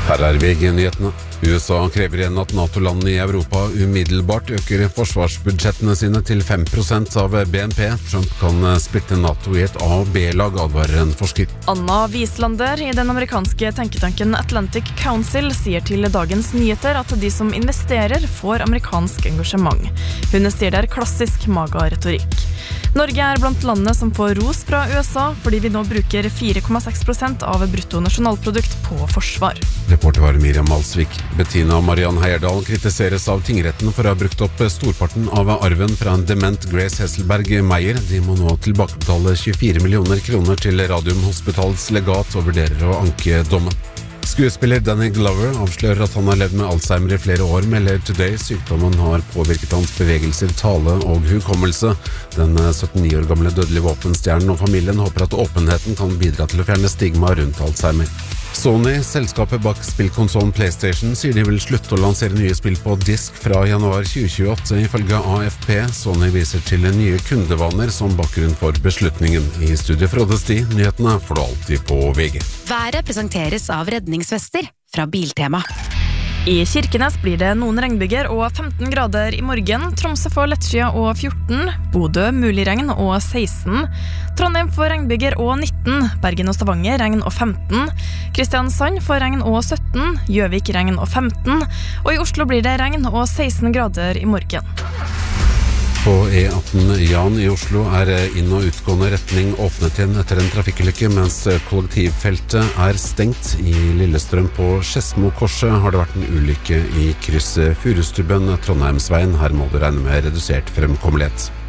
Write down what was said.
Her VG-nyhetene. USA krever igjen at NATO-landene i Europa umiddelbart øker forsvarsbudsjettene sine til 5% av BNP. Trump kan splitte NATO i et A- og B-lag, advarer en forsker. Anna Wieslander i den amerikanske tenketanken Atlantic Council sier til Dagens Nyheter at de som investerer får amerikansk engasjement. Hun sier det klassisk maga-retorikk. Norge blant landene som får ros fra USA fordi vi nå bruker 4,6% av bruttonasjonalprodukt på forsvar. Reporter var Miriam Malsvik. Bettina og Mariann Heierdal kritiseres av tingretten for å ha brukt opp storparten av arven fra en dement Grace Hesselberg Meyer. De må nå tilbakebetale 24 millioner kroner til Radiumhospitalets legat og vurderer å anke dommen. Skuespiller Danny Glover avslører at han har levd med Alzheimer i flere år, melder Today. Sykdommen har påvirket hans bevegelser, tale og hukommelse. Den 79 år gamle dødelige våpenstjernen og familien håper at åpenheten kan bidra til å fjerne stigma rundt Alzheimer. Sony, selskapet bak spillkonsollen PlayStation, sier de vil slutte å lansere nye spill på disk fra januar 2028, ifølge AFP. Sony viser til nye kundevaner som bakgrunn for beslutningen. I studiet Frode Sti, nyhetene får du alltid på VG. Været presenteres av redningsvester fra Biltema. I Kirkenes blir det noen regnbyger og 15 grader i morgen. Tromsø får lettskyet og 14. Bodø mulig regn og 16. Trondheim får regnbyger og 19. Bergen og Stavanger regn og 15. Kristiansand får regn og 17. Gjøvik regn og 15. Og i Oslo blir det regn og 16 grader i morgen. På E18 Jan i Oslo inn- og utgående retning åpnet igjen etter en trafikkulykke, mens kollektivfeltet stengt. I Lillestrøm på Skedsmokorset har det vært en ulykke i krysset Furustubben Trondheimsveien. Her må du regne med redusert fremkommelighet.